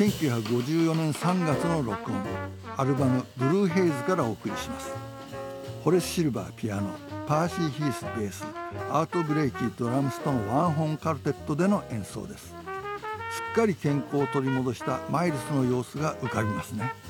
1954年3月の録音、アルバムブルーヘイズからお送りします。ホレス・シルバーピアノ、パーシー・ヒースベース、アート・ブレイキードラムスとのワンホーンカルテットでの演奏です。すっかり健康を取り戻したマイルスの様子が浮かびますね。